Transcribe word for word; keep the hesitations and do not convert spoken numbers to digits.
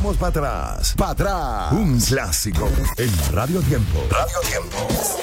echamos para atrás. Para atrás. Un clásico en Radio Tiempo. Radio Tiempo.